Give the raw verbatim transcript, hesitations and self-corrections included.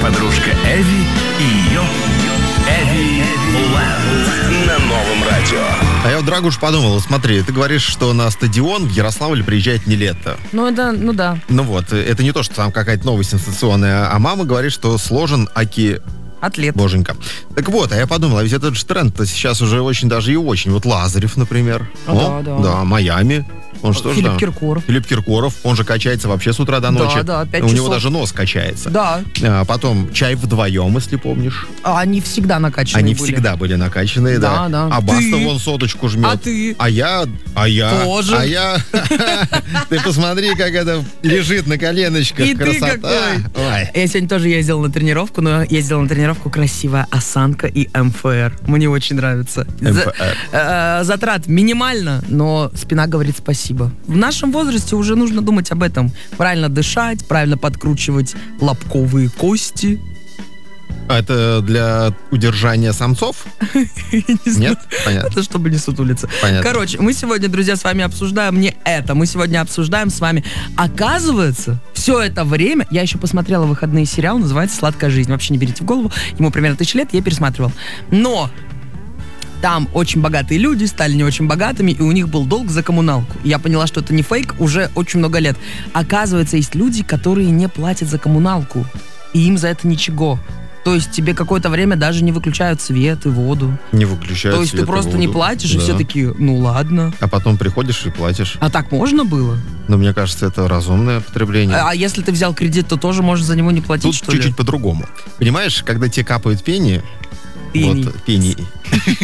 подружка Эви и ее Эви Лэнд на новом радио. А я вот, Драгуш, подумал, смотри, ты говоришь, что на стадион в Ярославль приезжает Нилетто. Ну, это, ну да. Ну вот, это не то, что там какая-то новость сенсационная, а мама говорит, что сложен аки... Атлет. Боженька. Так вот, а я подумал, а ведь этот же тренд-то сейчас уже очень даже и очень. Вот Лазарев, например. А, О, да, да. Да, Майами. Он что ж Филипп там? Киркоров. Филипп Киркоров. Он же качается вообще с утра до ночи. Да, да, пять У часов. него даже нос качается. Да. А, потом «Чай вдвоем», если помнишь. А они всегда накачанные Они были. всегда были накачанные, да. Да, да. А Баста Ты? вон соточку жмет. А ты? А я... А я... Тоже. А я... Ты посмотри, как это лежит на коленочках. И ты Красота. какой. Ой. Я сегодня тоже ездила на тренировку, но ездила на тренировку красивая осанка и эм эф эр. Мне очень нравится. эм эф За- эр. э, затрат минимально, но спина говорит спасибо. В нашем возрасте уже нужно думать об этом. Правильно дышать, правильно подкручивать лобковые кости. А это для удержания самцов? Не знаю. Нет? Понятно. Это чтобы не сутулиться. Понятно. Короче, мы сегодня, друзья, с вами обсуждаем не это. Мы сегодня обсуждаем с вами. Оказывается, все это время... Я еще посмотрела выходные сериал, называется «Сладкая жизнь». Вообще не берите в голову. Ему примерно тысячу лет, я пересматривал. Но там очень богатые люди стали не очень богатыми, и у них был долг за коммуналку. Я поняла, что это не фейк уже очень много лет. Оказывается, есть люди, которые не платят за коммуналку, и им за это ничего. То есть тебе какое-то время даже не выключают свет и воду. Не выключают То есть ты свет и просто не воду. платишь, и Да. все такие, ну ладно. А потом приходишь и платишь. А так можно было? Но мне кажется, это разумное потребление. А, а если ты взял кредит, то тоже можешь за него не платить, Тут что ли? чуть-чуть по-другому. Понимаешь, когда тебе капают пени, Пени. вот пени,